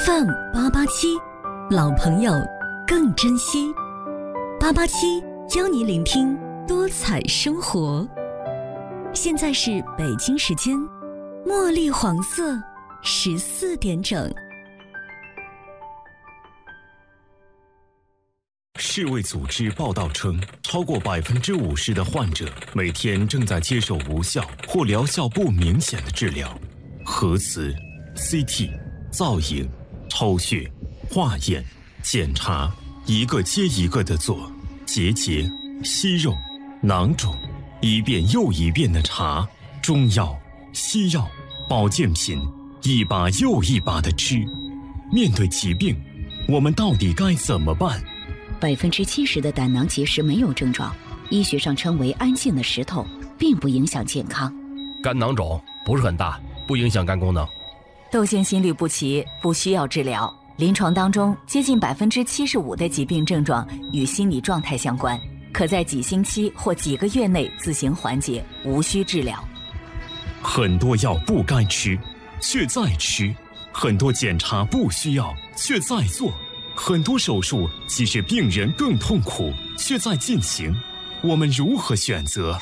FM 887，老朋友更珍惜。887教你聆听多彩生活。现在是北京时间茉莉黄色14点整。 世卫组织报道称，超过50%的患者每天正在接受无效或疗效不明显的治疗，核磁、CT、造影、抽血、化验、检查，一个接一个的做，结节、息肉、囊肿，一遍又一遍的查，中药、西药、保健品，一把又一把的吃。面对疾病，我们到底该怎么办 ？70%的胆囊结石没有症状，医学上称为安静的石头，并不影响健康。 肝囊肿不是很大，不影响肝功能。 窦腺心律不齐不需要治疗，临床当中接近75%的疾病症状与心理状态相关，可在几星期或几个月内自行缓解，无需治疗。 很多药不该吃，却在吃；很多检查不需要，却在做；很多手术即使病人更痛苦，却在进行。我们如何选择？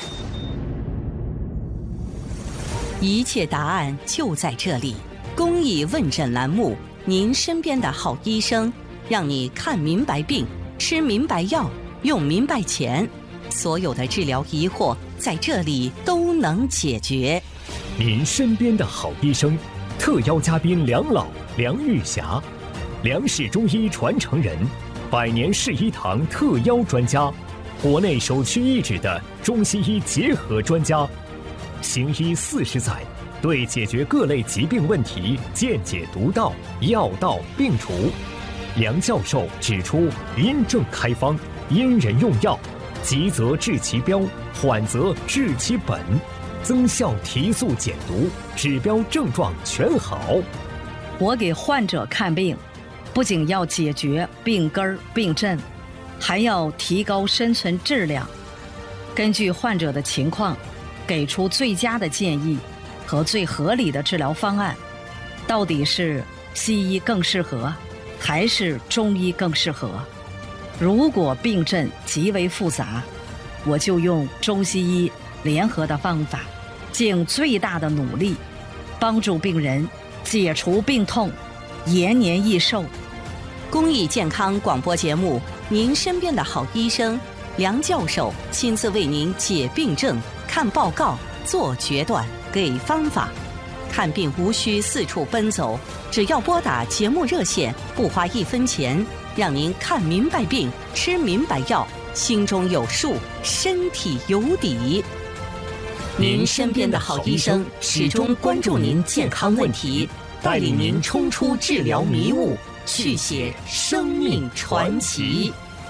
一切答案就在这里。公益问诊栏目，您身边的好医生，让你看明白病，吃明白药，用明白钱，所有的治疗疑惑在这里都能解决。 您身边的好医生，特邀嘉宾梁老、梁玉霞，梁氏中医传承人，100年世医堂特邀专家，国内首屈一指的中西医结合专家，行医40载，对解决各类疾病问题见解独到，药到病除。梁教授指出，因症开方，因人用药，急则治其标，缓则治其本，增效提速减毒，指标症状全好。 我给患者看病，不仅要解决病根儿病症，还要提高生存质量，根据患者的情况给出最佳的建议和最合理的治疗方案。到底是西医更适合还是中医更适合？如果病症极为复杂，我就用中西医联合的方法，尽最大的努力帮助病人解除病痛，延年益寿。 公益健康广播节目，您身边的好医生梁教授亲自为您解病症、看报告、做决断、给方法。看病无需四处奔走，只要拨打节目热线，不花1分钱，让您看明白病，吃明白药，心中有数，身体有底。您身边的好医生始终关注您健康问题，带领您冲出治疗迷雾，续写生命传奇。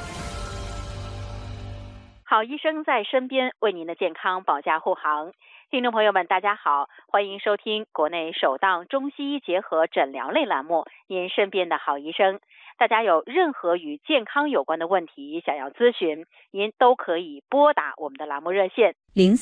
好医生在身边，为您的健康保驾护航。听众朋友们大家好，欢迎收听国内首档中西医结合诊疗类栏目，您身边的好医生。大家有任何与健康有关的问题想要咨询，您都可以拨打我们的栏目热线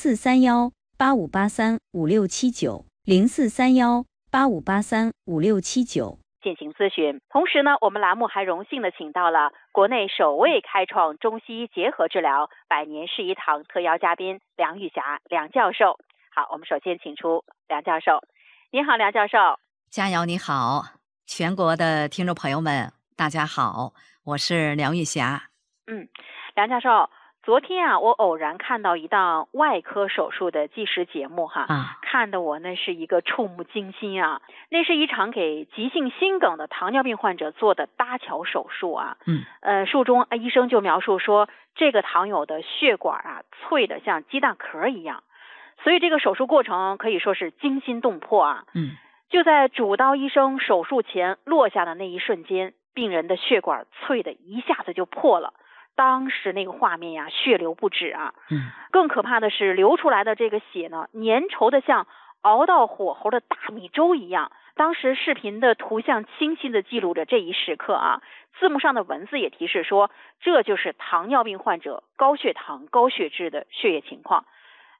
0431-8583-5679，0431-8583-5679 进行咨询。同时呢，我们栏目还荣幸的请到了国内首位开创中西医结合治疗100年世医堂特邀嘉宾梁玉霞梁教授。好，我们首先请出梁教授。你好，梁教授。 佳瑶你好，全国的听众朋友们大家好，我是梁玉霞。 梁教授，昨天啊，我偶然看到一档外科手术的纪实节目看得我那是一个触目惊心啊！那是一场给急性心梗的糖尿病患者做的搭桥手术啊。术中医生就描述说，这个糖友的血管脆得像鸡蛋壳一样，所以这个手术过程可以说是惊心动魄啊。就在主刀医生手术前落下的那一瞬间，病人的血管脆的一下子就破了。当时那个画面呀，血流不止啊。更可怕的是，流出来的这个血呢，粘稠的像熬到火候的大米粥一样。当时视频的图像清晰的记录着这一时刻啊，字幕上的文字也提示说，这就是糖尿病患者高血糖、高血脂的血液情况。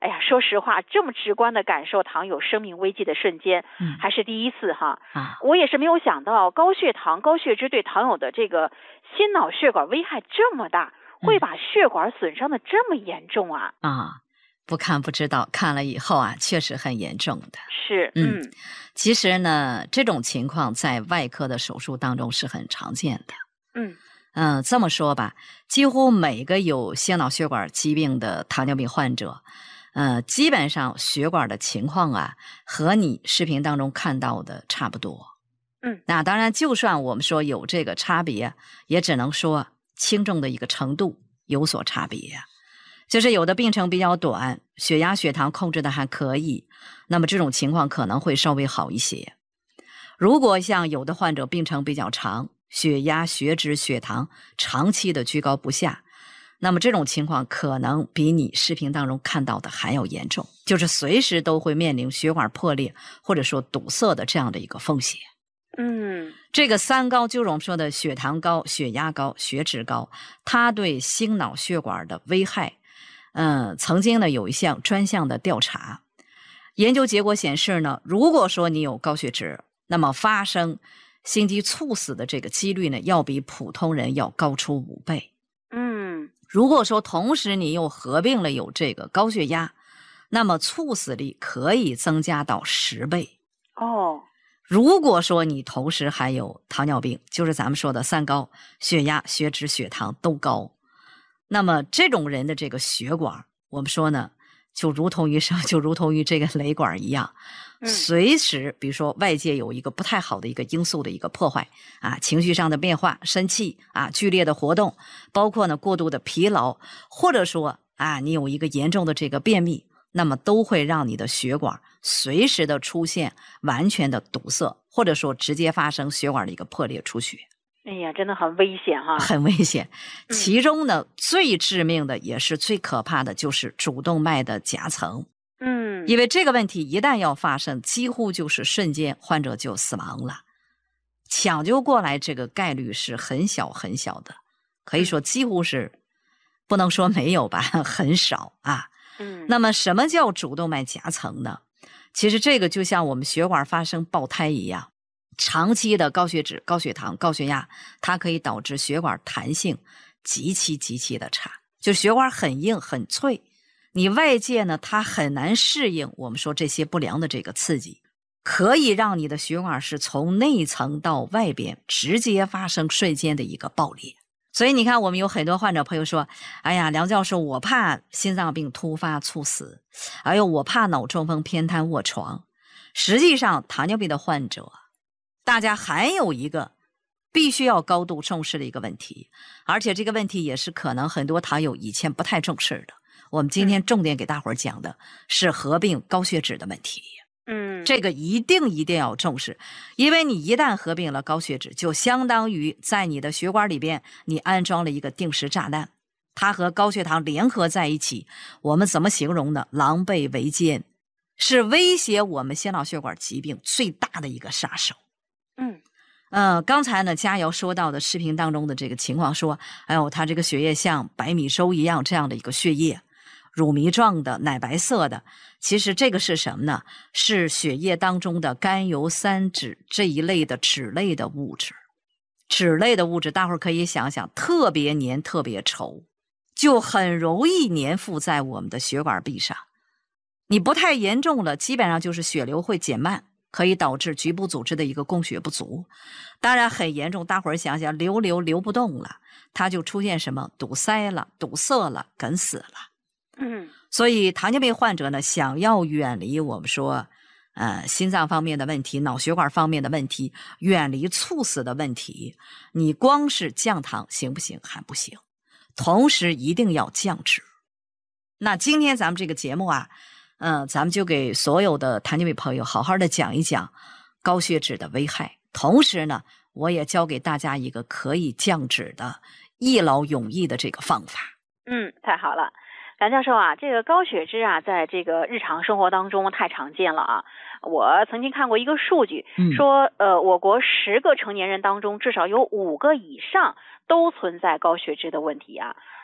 哎呀，说实话，这么直观的感受糖有生命危机的瞬间，还是第一次哈。我也是没有想到高血糖、高血脂对糖友的这个心脑血管危害这么大，会把血管损伤的这么严重啊！ 不看不知道，看了以后啊，确实很严重的。 是， 其实呢，这种情况在外科的手术当中是很常见的。这么说吧，几乎每个有心脑血管疾病的糖尿病患者，基本上血管的情况啊，和你视频当中看到的差不多。那当然，就算我们说有这个差别，也只能说轻重的一个程度有所差别。就是有的病程比较短，血压血糖控制的还可以，那么这种情况可能会稍微好一些。如果像有的患者病程比较长，血压血脂血糖长期的居高不下，那么这种情况可能比你视频当中看到的还要严重，就是随时都会面临血管破裂或者说堵塞的这样的一个风险。这个3高就是我们说的血糖高、血压高、血脂高，它对心脑血管的危害曾经呢有一项专项的调查，研究结果显示呢，如果说你有高血脂，那么发生心肌猝死的这个几率呢，要比普通人要高出5倍。如果说同时你又合并了有这个高血压，那么猝死率可以增加到10倍。如果说你同时还有糖尿病，就是咱们说的3高，血压、血脂、血糖都高，那么这种人的这个血管，我们说呢，就如同于这个雷管一样，随时比如说外界有一个不太好的一个因素的一个破坏情绪上的变化、生气剧烈的活动，包括呢过度的疲劳，或者说你有一个严重的这个便秘，那么都会让你的血管随时的出现完全的堵塞，或者说直接发生血管的一个破裂出血。 哎呀，真的很危险哈！ 很危险。其中呢，最致命的也是最可怕的，就是主动脉的夹层。因为这个问题一旦要发生，几乎就是瞬间患者就死亡了，抢救过来这个概率是很小很小的，可以说几乎是不能说没有吧，很少那么什么叫主动脉夹层呢？其实这个就像我们血管发生爆胎一样，长期的高血脂、高血糖、高血压，它可以导致血管弹性极其的差，就血管很硬很脆，你外界呢它很难适应我们说这些不良的这个刺激，可以让你的血管是从内层到外边直接发生瞬间的一个爆裂。所以你看，我们有很多患者朋友说，哎呀，梁教授，我怕心脏病突发猝死，哎呦，我怕脑中风偏瘫卧床。实际上糖尿病的患者，大家还有一个必须要高度重视的一个问题，而且这个问题也是可能很多糖友以前不太重视的，我们今天重点给大伙儿讲的是合并高血脂的问题。这个一定要重视，因为你一旦合并了高血脂，就相当于在你的血管里边你安装了一个定时炸弹，它和高血糖联合在一起，我们怎么形容呢？狼狈为奸，是威胁我们心脑血管疾病最大的一个杀手。刚才呢佳瑶说到的视频当中的这个情况说，哎呦，他这个血液像白米粥一样这样的一个血液，乳糜状的、奶白色的，其实这个是什么呢？是血液当中的甘油三酯这一类的酯类的物质。酯类的物质大伙儿可以想想，特别黏特别稠，就很容易粘附在我们的血管壁上。你不太严重了，基本上就是血流会减慢，可以导致局部组织的一个供血不足。当然很严重，大伙儿想想，流不动了，它就出现什么堵塞了、堵塞了、梗死了。所以糖尿病患者呢，想要远离我们说心脏方面的问题、脑血管方面的问题，远离猝死的问题，你光是降糖行不行？还不行，同时一定要降脂。那今天咱们这个节目咱们就给所有的糖尿病朋友好好的讲一讲高血脂的危害，同时呢，我也教给大家一个可以降脂的一劳永逸的这个方法。 太好了。梁教授这个高血脂在这个日常生活当中太常见了我曾经看过一个数据，说我国10个成年人当中至少有5个以上都存在高血脂的问题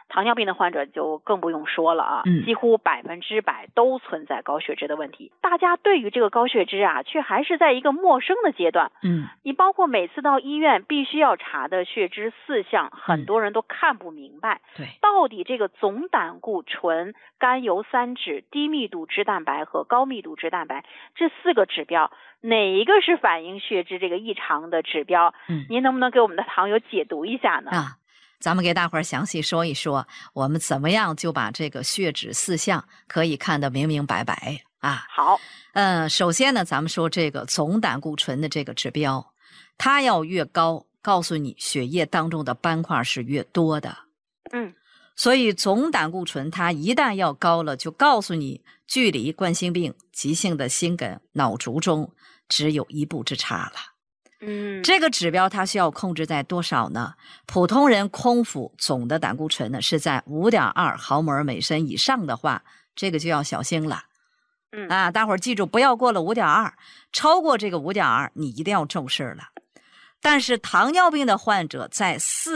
糖尿病的患者就更不用说了啊，几乎100%都存在高血脂的问题。大家对于这个高血脂啊，却还是在一个陌生的阶段。你包括每次到医院必须要查的血脂4项，很多人都看不明白。 对， 到底这个总胆固醇、甘油三酯、低密度脂蛋白和高密度脂蛋白这4个指标，哪一个是反映血脂这个异常的指标？您能不能给我们的糖友解读一下呢？ 咱们给大伙儿详细说一说，我们怎么样就把这个血脂4项可以看得明明白白啊。 好， 首先呢，咱们说这个总胆固醇的这个指标，它要越高，告诉你血液当中的斑块是越多的。所以总胆固醇它一旦要高了，就告诉你距离冠心病、急性的心梗、脑卒中只有1步之差了。这个指标它需要控制在多少呢？普通人空腹总的胆固醇呢是在5.2毫摩尔每升以上的话，这个就要小心了。大伙儿记住，不要过了5.2，超过这个5.2，你一定要重视了。但是糖尿病的患者在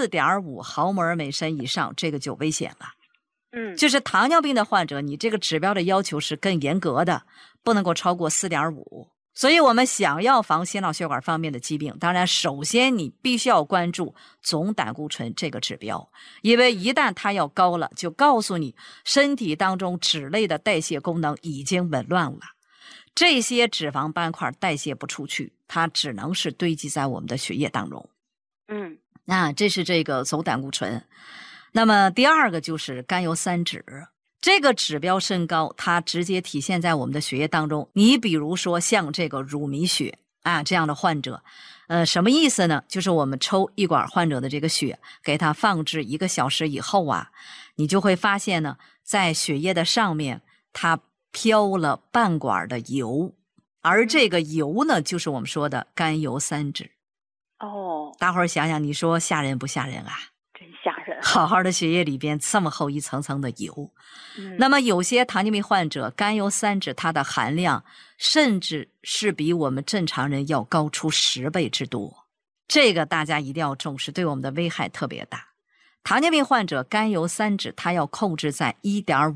4.5毫摩尔每升以上，这个就危险了。就是糖尿病的患者，你这个指标的要求是更严格的，不能够超过4.5。所以我们想要防心脑血管方面的疾病，当然首先你必须要关注总胆固醇这个指标，因为一旦它要高了，就告诉你身体当中脂类的代谢功能已经紊乱了，这些脂肪斑块代谢不出去，它只能是堆积在我们的血液当中。这是这个总胆固醇。那么第二个就是甘油三酯，这个指标升高，它直接体现在我们的血液当中。你比如说像这个乳糜血这样的患者，什么意思呢？就是我们抽一管患者的这个血，给他放置1个小时以后你就会发现呢，在血液的上面它飘了半管的油，而这个油呢，就是我们说的甘油三酯。大伙儿想想，你说吓人不吓人啊？ 真吓人！ 好好的血液里边这么厚一层层的油。那么有些糖尿病患者甘油三酯它的含量甚至是比我们正常人要高出10倍之多，这个大家一定要重视，对我们的危害特别大。糖尿病患者甘油三酯它要控制在1.5